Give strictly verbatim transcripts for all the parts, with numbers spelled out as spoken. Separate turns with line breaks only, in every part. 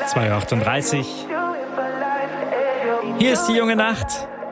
zwei Uhr achtunddreißig. Hier ist die junge Nacht.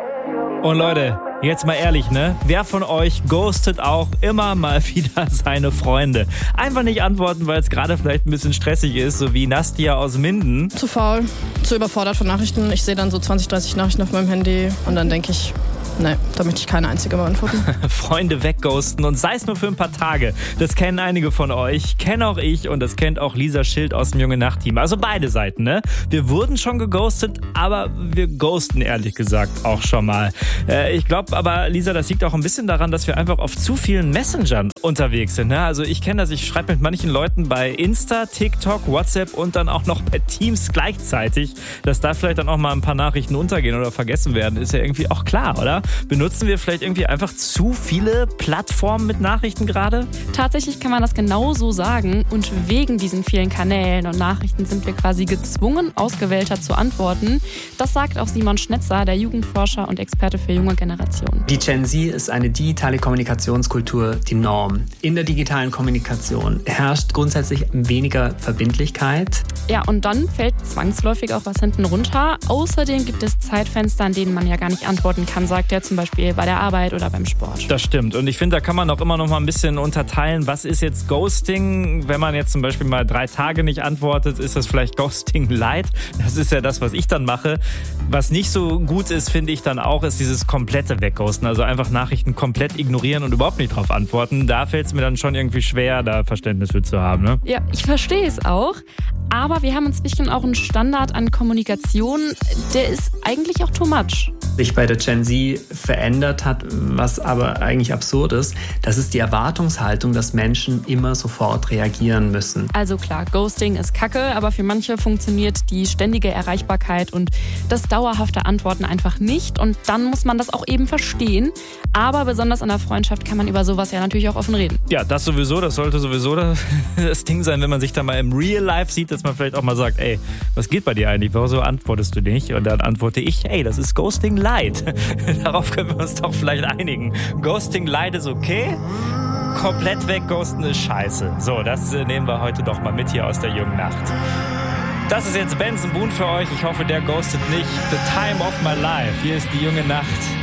Und Leute, jetzt mal ehrlich, ne? Wer von euch ghostet auch immer mal wieder seine Freunde? Einfach nicht antworten, weil es gerade vielleicht ein bisschen stressig ist, so wie Nastia aus Minden.
Zu faul, zu überfordert von Nachrichten. Ich sehe dann so zwanzig, dreißig Nachrichten auf meinem Handy und dann denke ich, nee, da möchte ich keine einzige beantworten.
Freunde wegghosten und sei es nur für ein paar Tage. Das kennen einige von euch, kenne auch ich und das kennt auch Lisa Schild aus dem Junge Nacht Team. Also beide Seiten, ne? Wir wurden schon geghostet, aber wir ghosten ehrlich gesagt auch schon mal. Äh, ich glaube aber, Lisa, das liegt auch ein bisschen daran, dass wir einfach auf zu vielen Messengern unterwegs sind, ne? Also ich kenne das, ich schreibe mit manchen Leuten bei Insta, TikTok, WhatsApp und dann auch noch bei Teams gleichzeitig, dass da vielleicht dann auch mal ein paar Nachrichten untergehen oder vergessen werden, ist ja irgendwie auch klar, oder? Benutzen wir vielleicht irgendwie einfach zu viele Plattformen mit Nachrichten gerade?
Tatsächlich kann man das genau so sagen. Und wegen diesen vielen Kanälen und Nachrichten sind wir quasi gezwungen, ausgewählter zu antworten. Das sagt auch Simon Schnetzer, der Jugendforscher und Experte für junge Generationen.
Die Gen Z ist eine digitale Kommunikationskultur, die Norm. In der digitalen Kommunikation herrscht grundsätzlich weniger Verbindlichkeit.
Ja, und dann fällt zwangsläufig auch was hinten runter. Außerdem gibt es Zeitfenster, an denen man ja gar nicht antworten kann, sagt er zum Beispiel bei der Arbeit oder beim Sport.
Das stimmt. Und ich finde, da kann man auch immer noch mal ein bisschen unterteilen, was ist jetzt Ghosting? Wenn man jetzt zum Beispiel mal drei Tage nicht antwortet, ist das vielleicht Ghosting Light? Das ist ja das, was ich dann mache. Was nicht so gut ist, finde ich dann auch, ist dieses komplette Wegghosten. Also einfach Nachrichten komplett ignorieren und überhaupt nicht drauf antworten. Da fällt es mir dann schon irgendwie schwer, da Verständnis für zu haben. Ne?
Ja, ich verstehe es auch. Aber wir haben inzwischen auch einen Standard an Kommunikation, der ist eigentlich auch too much.
Sich bei der Gen Z verändert hat, was aber eigentlich absurd ist, das ist die Erwartungshaltung, dass Menschen immer sofort reagieren müssen.
Also klar, Ghosting ist Kacke, aber für manche funktioniert die ständige Erreichbarkeit und das dauerhafte Antworten einfach nicht und dann muss man das auch eben verstehen. Aber besonders in der Freundschaft kann man über sowas ja natürlich auch offen reden.
Ja, das sowieso, das sollte sowieso das Ding sein, wenn man sich da mal im Real Life sieht, dass man vielleicht auch mal sagt, ey, was geht bei dir eigentlich? Warum so antwortest du nicht? Und dann antworte ich, ey, das ist Ghosting Light. Darauf können wir uns doch vielleicht einigen. Ghosting Light ist okay, komplett wegghosten ist scheiße. So, das nehmen wir heute doch mal mit hier aus der jungen Nacht. Das ist jetzt Benson Boone für euch. Ich hoffe, der ghostet nicht. The time of my life. Hier ist die junge Nacht.